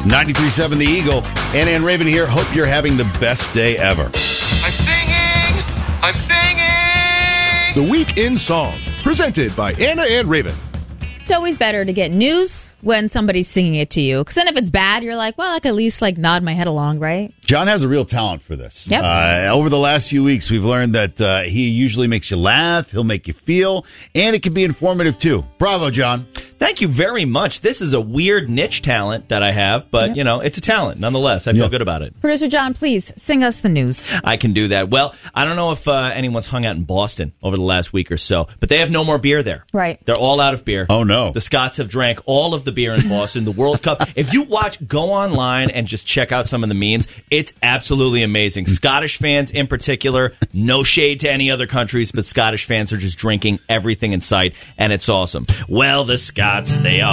93.7 The Eagle. Anna and Raven here. Hope you're having the best day ever. I'm singing. The Week in Song, presented by Anna and Raven. It's always better to get news when somebody's singing it to you. Because then if it's bad, you're like, well, I can at least nod my head along, right? John has a real talent for this. Yep. Over the last few weeks, we've learned that he usually makes you laugh, he'll make you feel, and it can be informative too. Bravo, John. Thank you very much. This is a weird niche talent that I have, but, it's a talent nonetheless. I feel good about it. Producer John, please sing us the news. I can do that. Well, I don't know if anyone's hung out in Boston over the last week or so, but they have no more beer there. Right. They're all out of beer. Oh, no. The Scots have drank all of the beer in Boston, the World Cup. If you go online and just check out some of the memes, it's absolutely amazing. Scottish fans in particular, no shade to any other countries, but Scottish fans are just drinking everything in sight, and it's awesome. Well, the Scots, they are